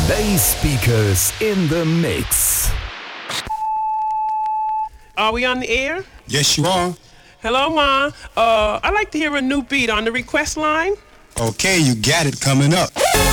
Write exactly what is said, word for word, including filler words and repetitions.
Bass Speakers in the mix. Are we on the air? Yes, you are. Hello, Ma. Uh, I'd like to hear a new beat on the request line. Okay, you got it coming up.